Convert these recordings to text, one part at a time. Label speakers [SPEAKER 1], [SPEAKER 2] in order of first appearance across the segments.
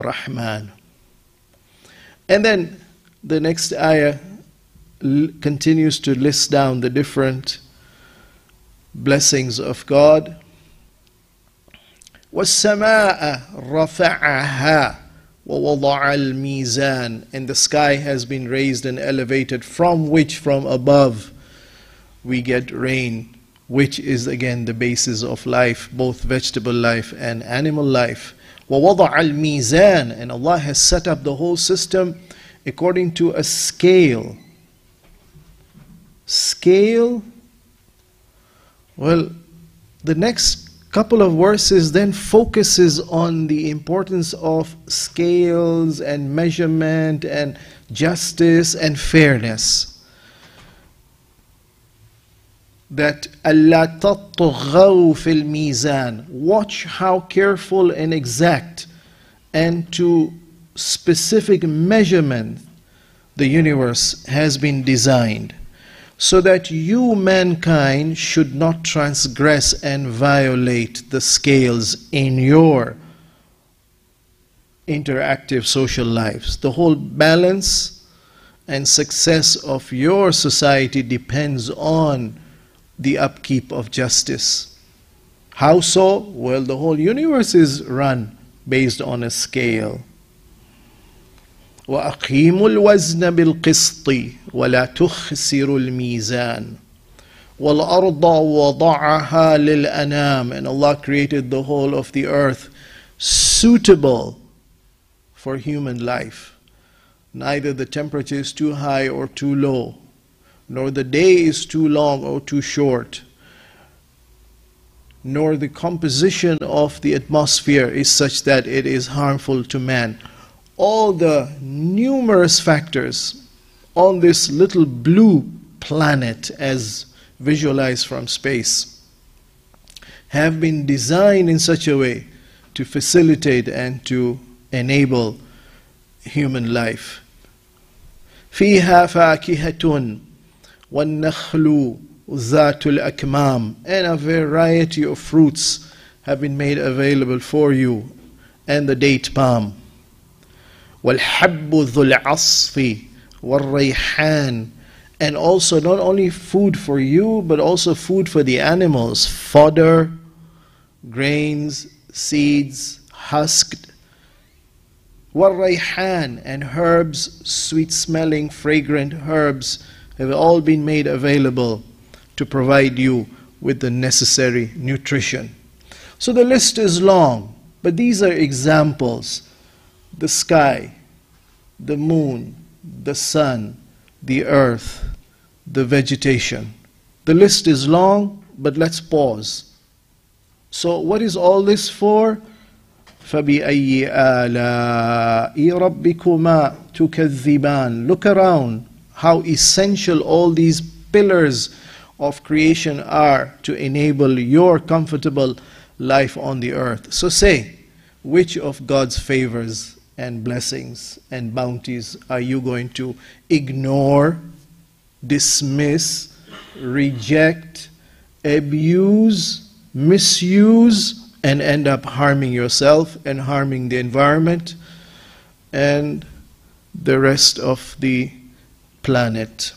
[SPEAKER 1] Rahman. And then the next ayah continues to list down the different blessings of God. وَالسَّمَاءَ رَفَعَهَا وَوَضَعَ الْمِيزَانَ. And the sky has been raised and elevated, from which, from above, we get rain, which is again the basis of life, both vegetable life and animal life. وَوَضَعَ الْمِيزَانَ. And Allah has set up the whole system according to a scale. Scale? Well, the next couple of verses then focuses on the importance of scales and measurement and justice and fairness. That أَلَّا تَطْغَوْا فِي الْمِيزَانِ. Watch how careful and exact and to specific measurement the universe has been designed, so that you, mankind, should not transgress and violate the scales in your interactive social lives. The whole balance and success of your society depends on the upkeep of justice. How so? Well, the whole universe is run based on a scale. وَأَقِيمُوا الْوَزْنَ بِالْقِسْطِ وَلَا تُخْسِرُوا الْمِيزَانَ وَالْأَرْضَ وَضَعَهَا لِلْأَنَامِ. And Allah created the whole of the earth suitable for human life. Neither the temperature is too high or too low, nor the day is too long or too short, nor the composition of the atmosphere is such that it is harmful to man. All the numerous factors on this little blue planet, as visualized from space, have been designed in such a way to facilitate and to enable human life. فِيهَا فَاكِهَةٌ وَالنَّخْلُ ذَاتُ الْأَكْمَامِ. And a variety of fruits have been made available for you, and the date palm. وَالْحَبُّ ذُو الْعَصْفِ وَالرَّيْحَانِ. And also not only food for you, but also food for the animals. Fodder, grains, seeds, husked. وَالرَّيْحَانِ. And herbs, sweet-smelling, fragrant herbs have all been made available to provide you with the necessary nutrition. So the list is long, but these are examples. The sky, the moon, the sun, the earth, the vegetation. The list is long, but let's pause. So what is all this for? فَبِأَيِّ آلَاءِ رَبِّكُمَا تُكَذِّبَانِ. Look around how essential all these pillars of creation are to enable your comfortable life on the earth. So say, which of God's favors and blessings and bounties are you going to ignore, dismiss, reject, abuse, misuse, and end up harming yourself and harming the environment and the rest of the planet?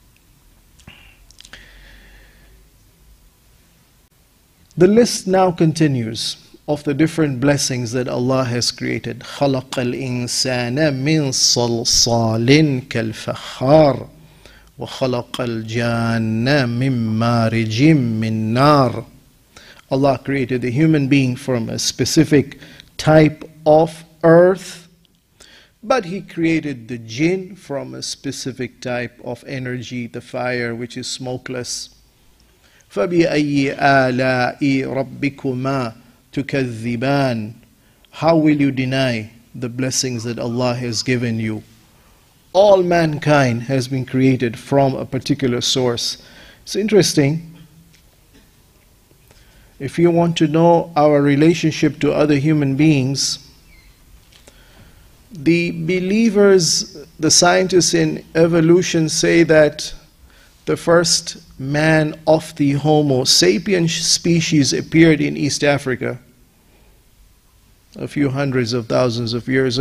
[SPEAKER 1] The list now continues of the different blessings that Allah has created. خَلَقَ الْإِنسَانَ مِنْ صَلْصَالٍ كَالْفَخَّارِ وَخَلَقَ الْجَانَّ مِنْ مَارِجٍ مِنْ نَارٍ. Allah created the human being from a specific type of earth, but He created the jinn from a specific type of energy, the fire, which is smokeless. فَبِأَيِّ آلَاءِ رَبِّكُمَا تُكَذِّبَانِ. How will you deny the blessings that Allah has given you? All mankind has been created from a particular source. It's interesting. If you want to know our relationship to other human beings, the believers, the scientists in evolution say that the first man of the Homo sapiens species appeared in East Africa. a few hundreds of thousands of years